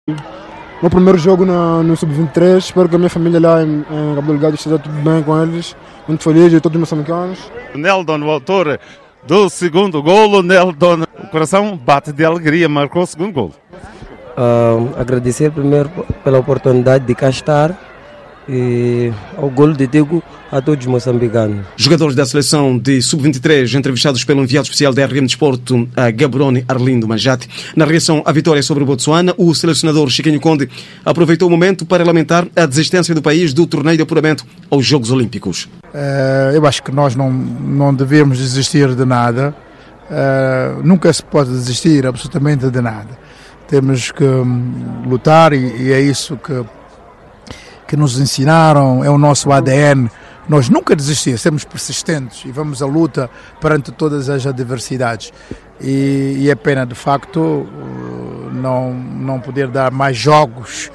meu primeiro jogo no Sub-23. Espero que a minha família lá em Cabo Delgado esteja tudo bem com eles. Muito feliz de todos os moçambicanos. Neldon, o autor do segundo golo. Neldon, o coração bate de alegria, marcou o segundo golo. Agradecer primeiro pela oportunidade de cá estar e ao golo de Diego a todos os moçambicanos. Jogadores da seleção de Sub-23 entrevistados pelo enviado especial da RM Desporto, Gaborone Arlindo Manjate. Na reação à vitória sobre o Botsuana, o selecionador Chiquinho Conde aproveitou o momento para lamentar a desistência do país do torneio de apuramento aos Jogos Olímpicos. Eu acho que nós não devemos desistir de nada. Nunca se pode desistir absolutamente de nada. Temos que lutar e é isso que nos ensinaram, é o nosso ADN. Nós nunca desistimos, somos persistentes e vamos à luta perante todas as adversidades. E é pena, de facto, não poder dar mais jogos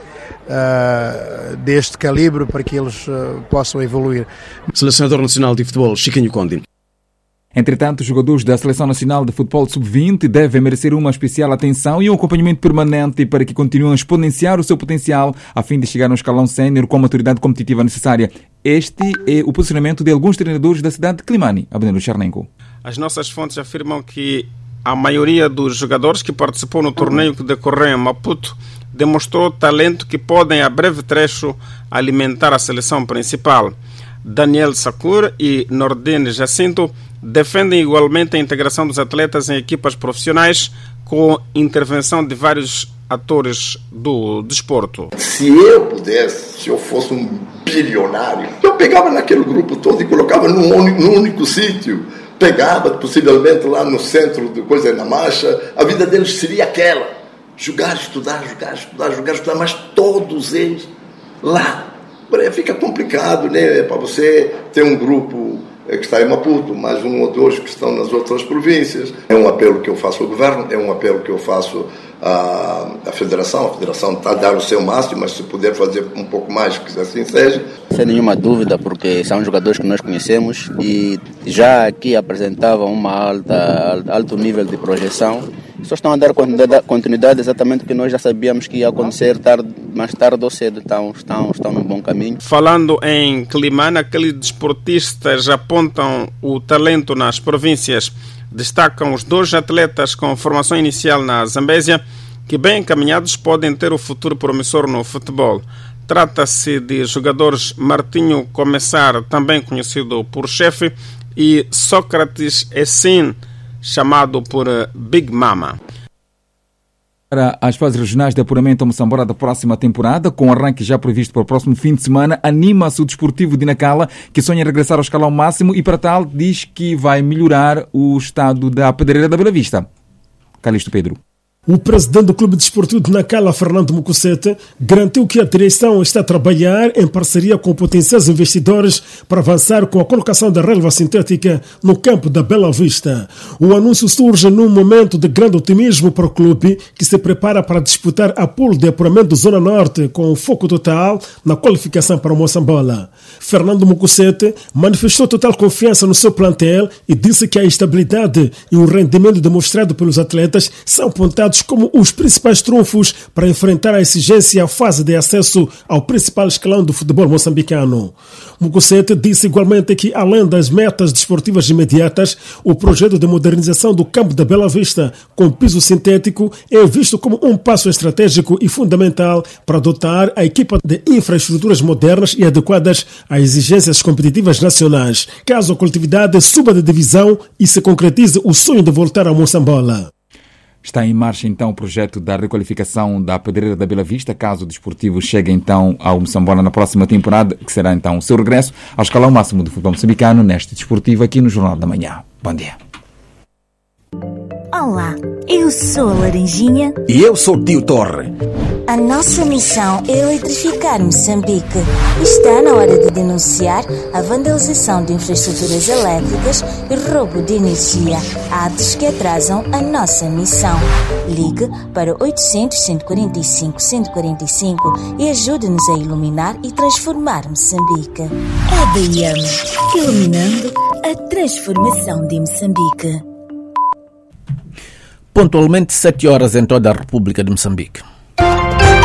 deste calibre para que eles possam evoluir. Selecionador Nacional de Futebol, Chiquinho Conde. Entretanto, os jogadores da Seleção Nacional de Futebol Sub-20 devem merecer uma especial atenção e um acompanhamento permanente para que continuem a exponenciar o seu potencial a fim de chegar no escalão sénior com a maturidade competitiva necessária. Este é o posicionamento de alguns treinadores da cidade de Climane, Abdelo Charnenko. As nossas fontes afirmam que a maioria dos jogadores que participou no torneio que decorreu em Maputo demonstrou talento que podem, a breve trecho, alimentar a seleção principal. Daniel Sakur e Nordine Jacinto defendem igualmente a integração dos atletas em equipas profissionais com intervenção de vários atores do desporto. Se eu pudesse, se eu fosse um bilionário, eu pegava naquele grupo todo e colocava num único sítio. Pegava, possivelmente lá no centro de coisa na marcha, a vida deles seria aquela. Jogar, estudar, mas todos eles lá. Fica complicado, né? Para você ter um grupo que está em Maputo, mais um ou dois que estão nas outras províncias. É um apelo que eu faço ao governo, é um apelo que eu faço à federação. A federação está a dar o seu máximo, mas se puder fazer um pouco mais, que assim seja. Sem nenhuma dúvida, porque são jogadores que nós conhecemos e já aqui apresentavam alto nível de projeção. Só estão a dar continuidade exatamente o que nós já sabíamos que ia acontecer mais tarde ou cedo. Estão num bom caminho. Falando em Climane, aqueles desportistas apontam o talento nas províncias. Destacam os 2 atletas com formação inicial na Zambésia, que bem encaminhados podem ter o futuro promissor no futebol. Trata-se de jogadores Martinho Começar, também conhecido por Chefe, e Sócrates Essin, chamado por Big Mama. Para as fases regionais de apuramento a Moçambola da próxima temporada, com o arranque já previsto para o próximo fim de semana, anima-se o Desportivo de Nacala, que sonha regressar ao escalão máximo e, para tal, diz que vai melhorar o estado da Pedreira da Bela Vista. Calixto Pedro. O presidente do Clube Desportivo de Nacala, Fernando Mucosete, garantiu que a direção está a trabalhar em parceria com potenciais investidores para avançar com a colocação da relva sintética no campo da Bela Vista. O anúncio surge num momento de grande otimismo para o clube, que se prepara para disputar a pool de apuramento da Zona Norte com foco total na qualificação para o Moçambola. Fernando Mucosete manifestou total confiança no seu plantel e disse que a estabilidade e o rendimento demonstrado pelos atletas são apontados como os principais trunfos para enfrentar a exigência à fase de acesso ao principal escalão do futebol moçambicano. Mucosete disse igualmente que, além das metas desportivas imediatas, o projeto de modernização do campo da Bela Vista com piso sintético é visto como um passo estratégico e fundamental para dotar a equipa de infraestruturas modernas e adequadas às exigências competitivas nacionais, caso a coletividade suba de divisão e se concretize o sonho de voltar a Moçambola. Está em marcha então o projeto da requalificação da Pedreira da Bela Vista, caso o Desportivo chegue então ao Moçambola na próxima temporada, que será então o seu regresso ao escalão máximo do futebol moçambicano neste Desportivo aqui no Jornal da Manhã. Bom dia. Olá, eu sou a Laranjinha. E eu sou o Tio Torre. A nossa missão é eletrificar Moçambique. Está na hora de denunciar a vandalização de infraestruturas elétricas e roubo de energia, atos que atrasam a nossa missão. Ligue para 800-145-145 e ajude-nos a iluminar e transformar Moçambique. EDM, iluminando a transformação de Moçambique. Pontualmente 7 horas em toda a República de Moçambique.